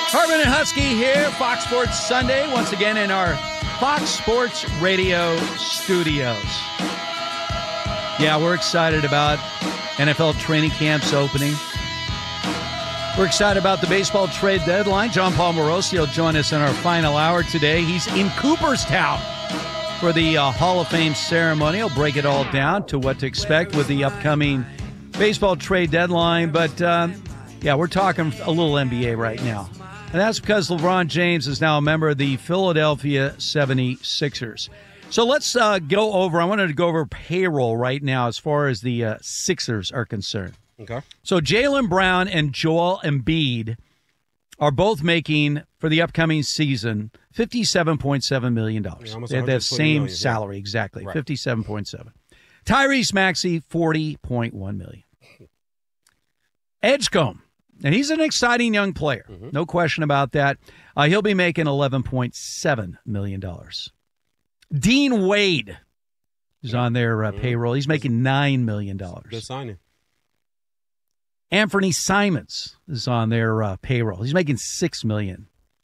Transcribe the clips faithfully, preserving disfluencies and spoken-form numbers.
Harmon and Husky here, Fox Sports Sunday, once again in our Fox Sports Radio studios. Yeah, we're excited about N F L training camps opening. We're excited about the baseball trade deadline. John Paul Morosi will join us in our final hour today. He's in Cooperstown for the uh, Hall of Fame ceremony. He'll break it all down to what to expect with the upcoming baseball trade deadline. But, uh, yeah, we're talking a little N B A right now. And that's because LeBron James is now a member of the Philadelphia seventy-sixers. So let's uh, go over, I wanted to go over payroll right now as far as the uh, Sixers are concerned. Okay. So Jaylen Brown and Joel Embiid are both making, for the upcoming season, fifty-seven point seven million dollars. Yeah, they have that same million, salary, yeah. exactly, right. fifty-seven point seven. Tyrese Maxey, forty point one million dollars. Edgecombe. And he's an exciting young player. Mm-hmm. No question about that. Uh, he'll be making eleven point seven million dollars. Dean Wade is on their uh, mm-hmm. payroll. He's making nine million dollars. Good signing. Anthony Simons is on their uh, payroll. He's making six million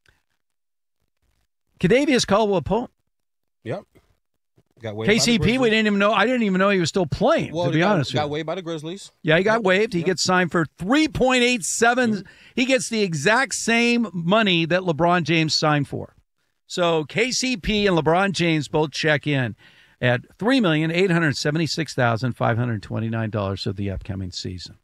dollars. Kadavius Caldwell-Pope. Yep. Got K C P, we didn't even know. I didn't even know he was still playing, well, to be got, honest with you. Got waived by the Grizzlies. Yeah, he got yep. waived. He yep. gets signed for three point eight seven. Mm-hmm. He gets the exact same money that LeBron James signed for. So K C P and LeBron James both check in at three million eight hundred seventy-six thousand five hundred twenty-nine dollars of the upcoming season.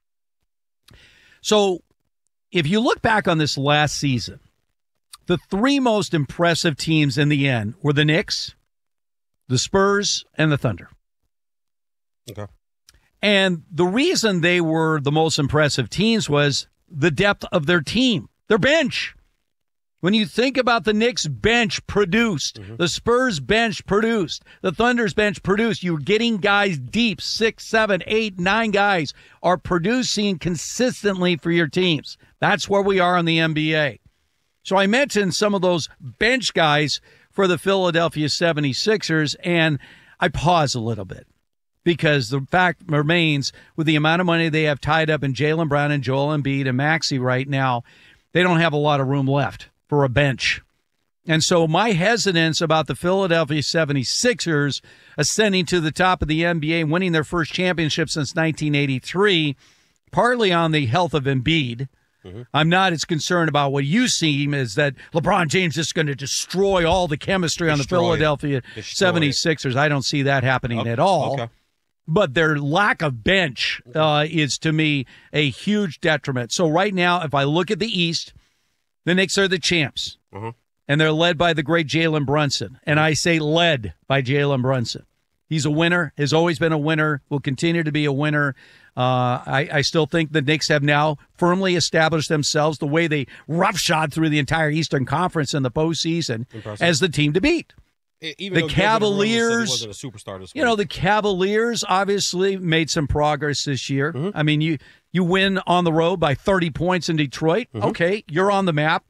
So if you look back on this last season, the three most impressive teams in the end were the Knicks, the Spurs, and the Thunder. Okay. And the reason they were the most impressive teams was the depth of their team, their bench. When you think about the Knicks bench produced, mm-hmm. the Spurs bench produced, the Thunder's bench produced, you're getting guys deep, six, seven, eight, nine guys are producing consistently for your teams. That's where we are in the N B A. So I mentioned some of those bench guys for the Philadelphia seventy-sixers, and I pause a little bit because the fact remains, with the amount of money they have tied up in Jaylen Brown and Joel Embiid and Maxey right now, they don't have a lot of room left for a bench. And so my hesitance about the Philadelphia seventy-sixers ascending to the top of the N B A, winning their first championship since nineteen eighty-three, partly on the health of Embiid. Mm-hmm. I'm not as concerned about what you seem as that LeBron James is going to destroy all the chemistry destroy on the Philadelphia seventy-sixers. It. I don't see that happening okay. at all. Okay. But their lack of bench uh, is, to me, a huge detriment. So right now, if I look at the East, the Knicks are the champs, uh-huh. and they're led by the great Jalen Brunson. And I say led by Jalen Brunson. He's a winner, has always been a winner, will continue to be a winner. Uh, I, I still think the Knicks have now firmly established themselves the way they roughshod through the entire Eastern Conference in the postseason Impressive. As the team to beat. Even the Cavaliers, wasn't a superstar this you know, the Cavaliers obviously made some progress this year. Mm-hmm. I mean, you you win on the road by thirty points in Detroit. Mm-hmm. Okay, you're on the map.